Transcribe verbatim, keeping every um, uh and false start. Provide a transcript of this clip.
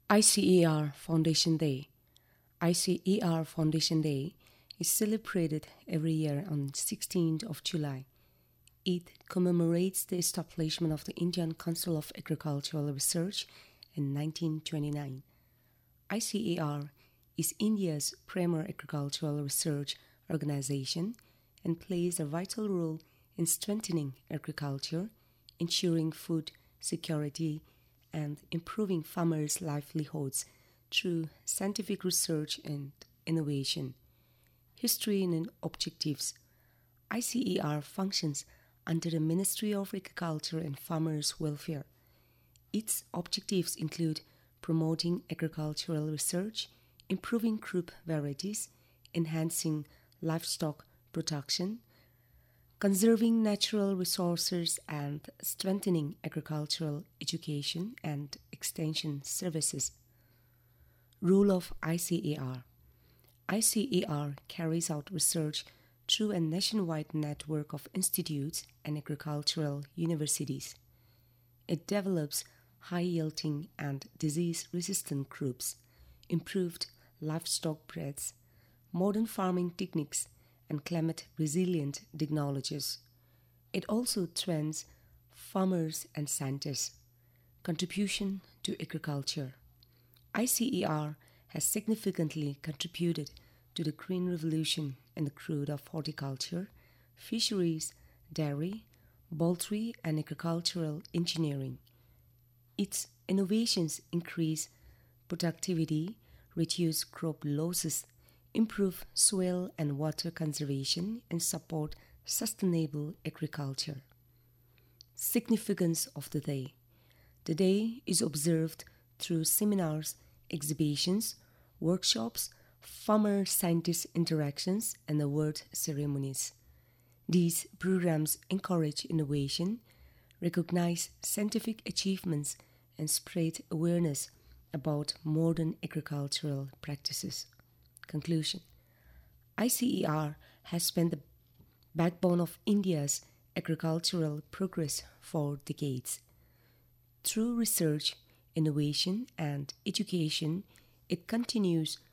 I C A R Foundation Day. I C A R Foundation Day is celebrated every year on sixteenth of July. It commemorates the establishment of the Indian Council of Agricultural Research in nineteen twenty-nine. I C A R is India's premier agricultural research organization and plays a vital role in strengthening agriculture, ensuring food security, and improving farmers' livelihoods through scientific research and innovation. History and objectives. I C A R functions under the Ministry of Agriculture and Farmers' Welfare. Its objectives include promoting agricultural research, improving crop varieties, enhancing livestock production, conserving natural resources, and strengthening agricultural education and extension services. Role of I C A R. I C A R carries out research through a nationwide network of institutes and agricultural universities. It develops high-yielding and disease-resistant crops, improved livestock breeds, modern farming techniques, and climate-resilient technologies. It also trains farmers and scientists. Contribution to agriculture. I C A R has significantly contributed to the green revolution in the field of horticulture, fisheries, dairy, poultry, and agricultural engineering. Its innovations increase productivity, reduce crop losses, improve soil and water conservation, and support sustainable agriculture. Significance of the day. The day is observed through seminars, exhibitions, workshops, farmer-scientist interactions, and award ceremonies. These programs encourage innovation, recognize scientific achievements, and spread awareness about modern agricultural practices. Conclusion. I C A R has been the backbone of India's agricultural progress for decades. Through research, innovation, and education, it continues